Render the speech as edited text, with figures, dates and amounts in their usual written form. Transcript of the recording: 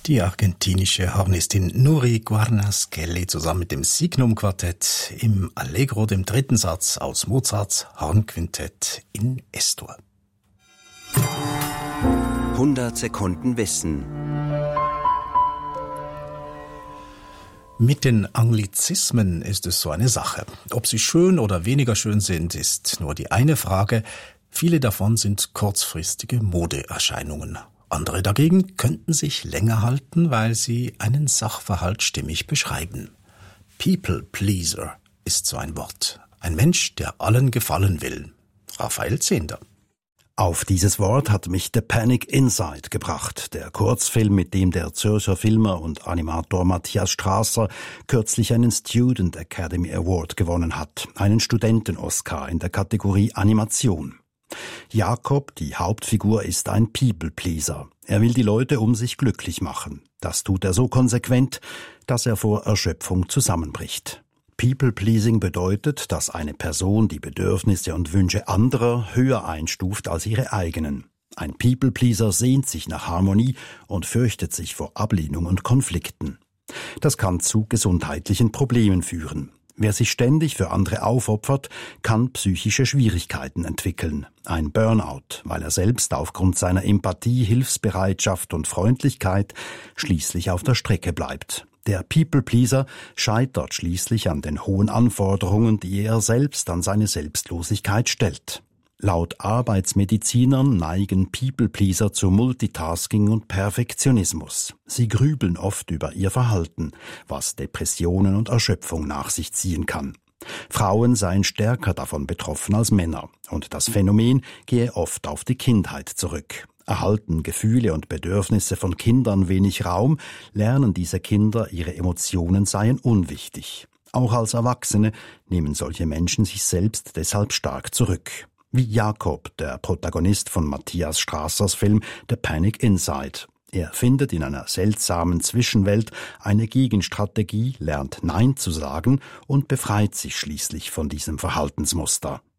Die argentinische Hornistin Nuri Guarnascelli zusammen mit dem Signum-Quartett im Allegro, dem dritten Satz aus Mozarts Hornquintett in Es-Dur. 100 Sekunden Wissen. Mit den Anglizismen ist es so eine Sache. Ob sie schön oder weniger schön sind, ist nur die eine Frage. Viele davon sind kurzfristige Modeerscheinungen. Andere dagegen könnten sich länger halten, weil sie einen Sachverhalt stimmig beschreiben. People Pleaser ist so ein Wort. Ein Mensch, der allen gefallen will. Raphael Zehnder. Auf dieses Wort hat mich The Panic Inside gebracht, der Kurzfilm, mit dem der Zürcher Filmer und Animator Matthias Strasser kürzlich einen Student Academy Award gewonnen hat, einen Studenten-Oscar in der Kategorie Animation. Jakob, die Hauptfigur, ist ein People-Pleaser. Er will die Leute um sich glücklich machen. Das tut er so konsequent, dass er vor Erschöpfung zusammenbricht. People-Pleasing bedeutet, dass eine Person die Bedürfnisse und Wünsche anderer höher einstuft als ihre eigenen. Ein People-Pleaser sehnt sich nach Harmonie und fürchtet sich vor Ablehnung und Konflikten. Das kann zu gesundheitlichen Problemen führen. Wer sich ständig für andere aufopfert, kann psychische Schwierigkeiten entwickeln. Ein Burnout, weil er selbst aufgrund seiner Empathie, Hilfsbereitschaft und Freundlichkeit schließlich auf der Strecke bleibt. Der People-Pleaser scheitert schließlich an den hohen Anforderungen, die er selbst an seine Selbstlosigkeit stellt. Laut Arbeitsmedizinern neigen People-Pleaser zu Multitasking und Perfektionismus. Sie grübeln oft über ihr Verhalten, was Depressionen und Erschöpfung nach sich ziehen kann. Frauen seien stärker davon betroffen als Männer, und das Phänomen gehe oft auf die Kindheit zurück. Erhalten Gefühle und Bedürfnisse von Kindern wenig Raum, lernen diese Kinder, ihre Emotionen seien unwichtig. Auch als Erwachsene nehmen solche Menschen sich selbst deshalb stark zurück. Wie Jakob, der Protagonist von Matthias Strassers Film The Panic Inside. Er findet in einer seltsamen Zwischenwelt eine Gegenstrategie, lernt Nein zu sagen und befreit sich schließlich von diesem Verhaltensmuster.